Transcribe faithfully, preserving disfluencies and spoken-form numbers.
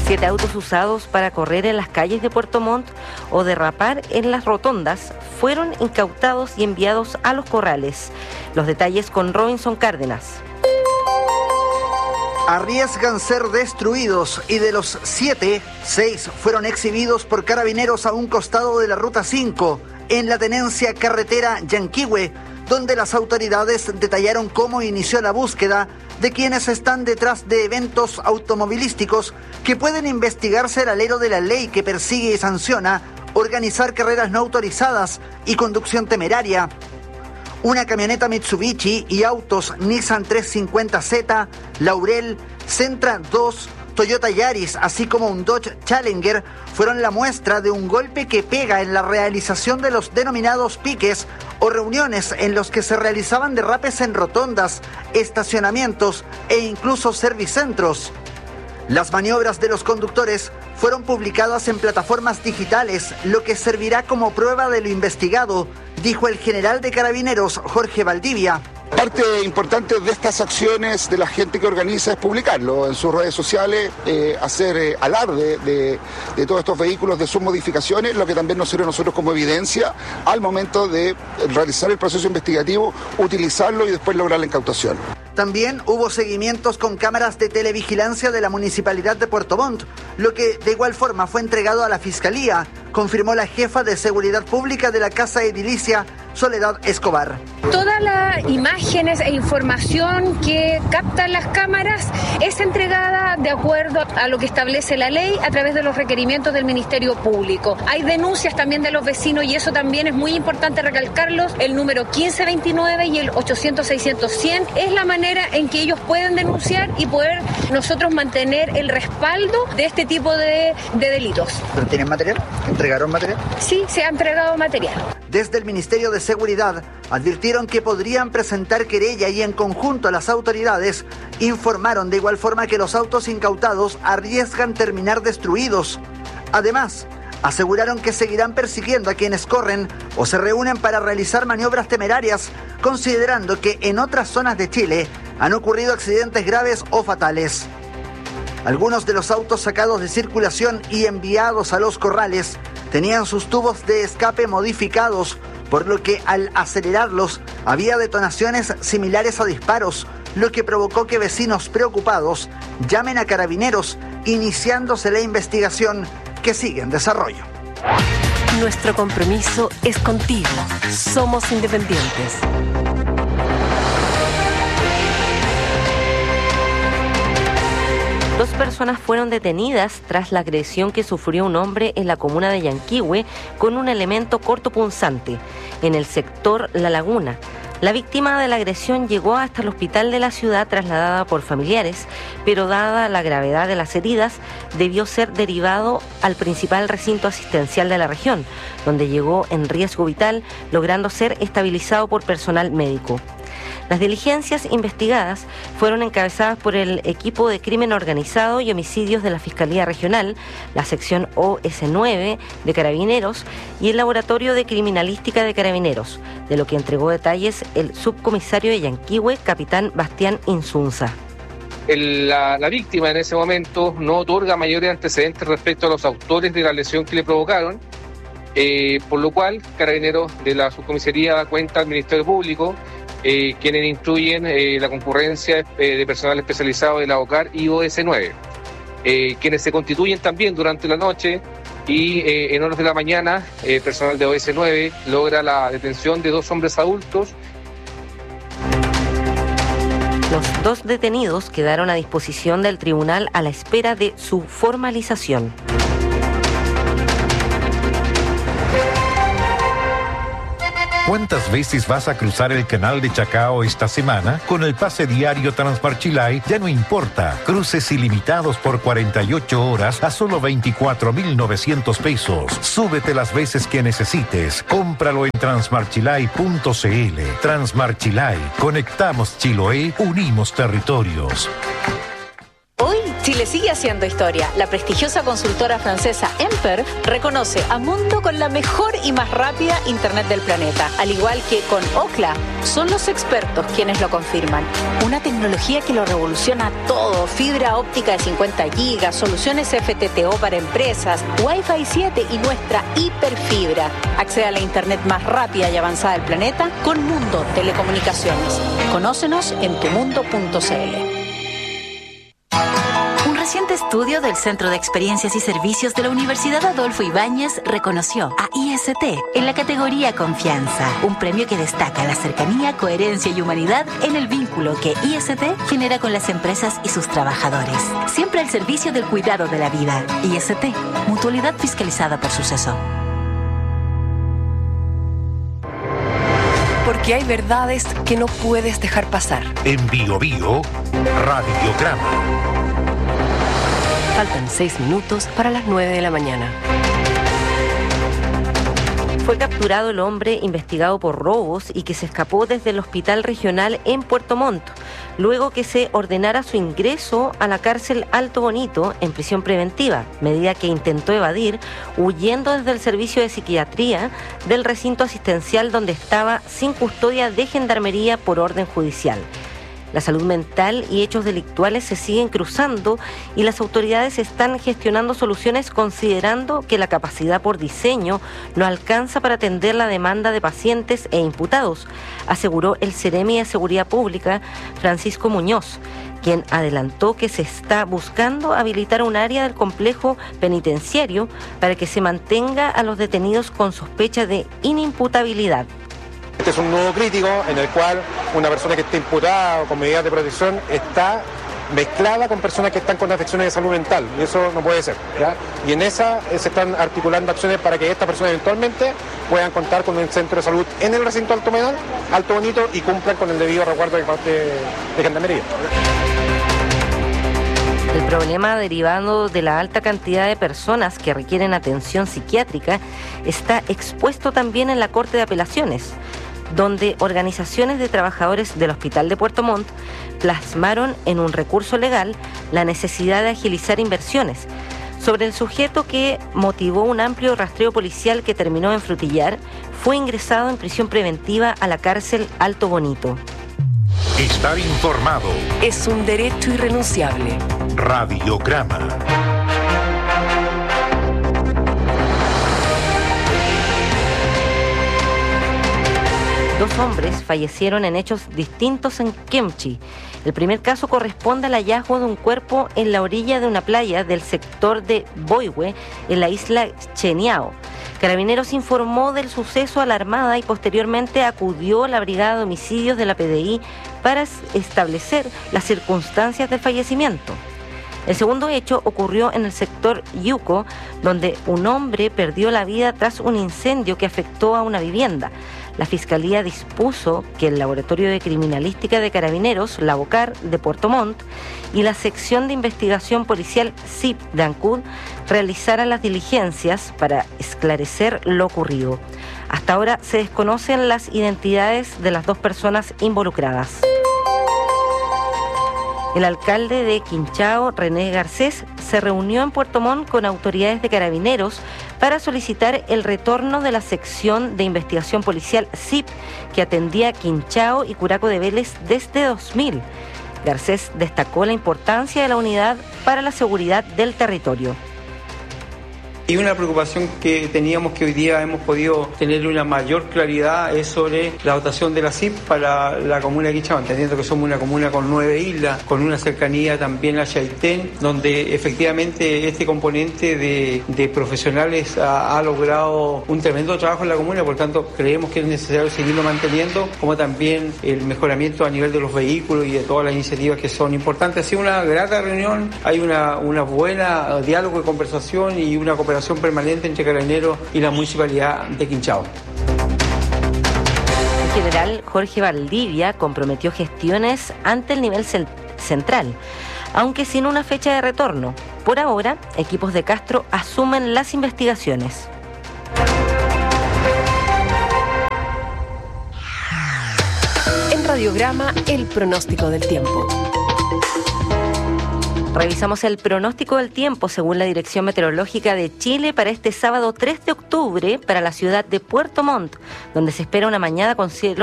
Siete autos usados para correr en las calles de Puerto Montt o derrapar en las rotondas fueron incautados y enviados a Los Corrales. Los detalles con Robinson Cárdenas. Arriesgan ser destruidos y de los siete, seis fueron exhibidos por carabineros a un costado de la Ruta cinco, en la tenencia carretera Yanquihue, donde las autoridades detallaron cómo inició la búsqueda de quienes están detrás de eventos automovilísticos que pueden investigarse al alero de la ley que persigue y sanciona organizar carreras no autorizadas y conducción temeraria. Una camioneta Mitsubishi y autos Nissan trescientos cincuenta Z, Laurel, Sentra dos, Toyota Yaris, así como un Dodge Challenger, fueron la muestra de un golpe que pega en la realización de los denominados piques o reuniones en los que se realizaban derrapes en rotondas, estacionamientos e incluso servicentros. Las maniobras de los conductores fueron publicadas en plataformas digitales, lo que servirá como prueba de lo investigado, dijo el general de Carabineros, Jorge Valdivia. Parte importante de estas acciones de la gente que organiza es publicarlo en sus redes sociales, eh, hacer eh, alarde de, de todos estos vehículos, de sus modificaciones, lo que también nos sirve a nosotros como evidencia al momento de realizar el proceso investigativo, utilizarlo y después lograr la incautación. También hubo seguimientos con cámaras de televigilancia de la Municipalidad de Puerto Montt, lo que de igual forma fue entregado a la Fiscalía, confirmó la jefa de Seguridad Pública de la Casa Edilicia, Soledad Escobar. Todas las imágenes e información que captan las cámaras es entregada de acuerdo a lo que establece la ley a través de los requerimientos del Ministerio Público. Hay denuncias también de los vecinos y eso también es muy importante recalcarlos. El número quince veintinueve y el ochocientos seiscientos cien es la manera en que ellos pueden denunciar y poder nosotros mantener el respaldo de este tipo de, de delitos. ¿Pero tienen material? ¿Entregaron material? Sí, se ha entregado material. Desde el Ministerio de Seguridad advirtieron que podrían presentar querella y en conjunto las autoridades informaron de igual forma que los autos incautados arriesgan terminar destruidos. Además, aseguraron que seguirán persiguiendo a quienes corren o se reúnen para realizar maniobras temerarias, considerando que en otras zonas de Chile han ocurrido accidentes graves o fatales. Algunos de los autos sacados de circulación y enviados a Los Corrales tenían sus tubos de escape modificados, por lo que al acelerarlos había detonaciones similares a disparos, lo que provocó que vecinos preocupados llamen a carabineros, iniciándose la investigación que sigue en desarrollo. Nuestro compromiso es contigo. Somos independientes. Dos personas fueron detenidas tras la agresión que sufrió un hombre en la comuna de Yanquihue con un elemento cortopunzante en el sector La Laguna. La víctima de la agresión llegó hasta el hospital de la ciudad trasladada por familiares, pero dada la gravedad de las heridas, debió ser derivado al principal recinto asistencial de la región, donde llegó en riesgo vital, logrando ser estabilizado por personal médico. Las diligencias investigadas fueron encabezadas por el equipo de crimen organizado y homicidios de la Fiscalía Regional, la sección O S nueve de Carabineros y el Laboratorio de Criminalística de Carabineros, de lo que entregó detalles el subcomisario de Yanquihue, capitán Bastián Insunza. El, la, la víctima en ese momento no otorga mayores antecedentes respecto a los autores de la lesión que le provocaron, eh, por lo cual Carabineros de la subcomisaría da cuenta al Ministerio Público, Eh, quienes instruyen eh, la concurrencia eh, de personal especializado de la OCAR y O S nueve, eh, quienes se constituyen también durante la noche y eh, en horas de la mañana, eh, personal de O S nueve logra la detención de dos hombres adultos. Los dos detenidos quedaron a disposición del tribunal a la espera de su formalización. ¿Cuántas veces vas a cruzar el canal de Chacao esta semana? Con el pase diario Transmar Chilay ya no importa. Cruces ilimitados por cuarenta y ocho horas a solo veinticuatro mil novecientos pesos. Súbete las veces que necesites. Cómpralo en transmarchilay punto c l. Transmar Chilay. Conectamos Chiloé, unimos territorios. Hoy, Chile sigue haciendo historia. La prestigiosa consultora francesa Emper reconoce a Mundo con la mejor y más rápida Internet del planeta. Al igual que con Ookla, son los expertos quienes lo confirman. Una tecnología que lo revoluciona todo. Fibra óptica de cincuenta gigas, soluciones F T T O para empresas, Wi-Fi siete y nuestra hiperfibra. Accede a la Internet más rápida y avanzada del planeta con Mundo Telecomunicaciones. Conócenos en tu mundo punto c l. Un reciente estudio del Centro de Experiencias y Servicios de la Universidad Adolfo Ibáñez reconoció a I S T en la categoría Confianza, un premio que destaca la cercanía, coherencia y humanidad en el vínculo que I S T genera con las empresas y sus trabajadores. Siempre al servicio del cuidado de la vida. I S T, mutualidad fiscalizada por Suceso. Porque hay verdades que no puedes dejar pasar. En Bio Bio, Radiograma. Faltan seis minutos para las nueve de la mañana. Fue capturado el hombre investigado por robos y que se escapó desde el hospital regional en Puerto Montt, luego que se ordenara su ingreso a la cárcel Alto Bonito en prisión preventiva, medida que intentó evadir huyendo desde el servicio de psiquiatría del recinto asistencial donde estaba sin custodia de gendarmería por orden judicial. La salud mental y hechos delictuales se siguen cruzando y las autoridades están gestionando soluciones considerando que la capacidad por diseño no alcanza para atender la demanda de pacientes e imputados, aseguró el Seremi de Seguridad Pública, Francisco Muñoz, quien adelantó que se está buscando habilitar un área del complejo penitenciario para que se mantenga a los detenidos con sospecha de inimputabilidad. Este es un nudo crítico en el cual una persona que esté imputada o con medidas de protección está mezclada con personas que están con afecciones de salud mental, y eso no puede ser, ¿ya? Y en esa se están articulando acciones para que estas personas eventualmente puedan contar con un centro de salud en el recinto Alto Menal, Alto Bonito, y cumplan con el debido resguardo de parte de Gendarmería. El problema derivado de la alta cantidad de personas que requieren atención psiquiátrica está expuesto también en la Corte de Apelaciones, donde organizaciones de trabajadores del Hospital de Puerto Montt plasmaron en un recurso legal la necesidad de agilizar inversiones. Sobre el sujeto que motivó un amplio rastreo policial que terminó en Frutillar, fue ingresado en prisión preventiva a la cárcel Alto Bonito. Estar informado es un derecho irrenunciable. Radiograma. Dos hombres fallecieron en hechos distintos en Kemchi. El primer caso corresponde al hallazgo de un cuerpo en la orilla de una playa del sector de Boihue, en la isla Cheniao. Carabineros informó del suceso a la Armada y posteriormente acudió la Brigada de Homicidios de la P D I para establecer las circunstancias del fallecimiento. El segundo hecho ocurrió en el sector Yuco, donde un hombre perdió la vida tras un incendio que afectó a una vivienda. La Fiscalía dispuso que el Laboratorio de Criminalística de Carabineros, la BOCAR, de Puerto Montt, y la Sección de Investigación Policial S I P de Ancud realizaran las diligencias para esclarecer lo ocurrido. Hasta ahora se desconocen las identidades de las dos personas involucradas. El alcalde de Quinchao, René Garcés, se reunió en Puerto Montt con autoridades de Carabineros para solicitar el retorno de la sección de investigación policial S I P que atendía Quinchao y Curaco de Vélez desde dos mil. Garcés destacó la importancia de la unidad para la seguridad del territorio. Y una preocupación que teníamos, que hoy día hemos podido tener una mayor claridad, es sobre la dotación de la S I P para la comuna de Quinchao, entendiendo que somos una comuna con nueve islas, con una cercanía también a Chaitén, donde efectivamente este componente de, de profesionales ha, ha logrado un tremendo trabajo en la comuna, por tanto creemos que es necesario seguirlo manteniendo, como también el mejoramiento a nivel de los vehículos y de todas las iniciativas que son importantes. Ha sido una grata reunión, hay una, una buena diálogo y conversación y una cooperación permanente entre Carabineros y la Municipalidad de Quinchao. El general Jorge Valdivia comprometió gestiones ante el nivel central, aunque sin una fecha de retorno. Por ahora, equipos de Castro asumen las investigaciones. En Radiograma, el pronóstico del tiempo. Revisamos el pronóstico del tiempo según la Dirección Meteorológica de Chile para este sábado tres de octubre para la ciudad de Puerto Montt, donde se espera una mañana con cielo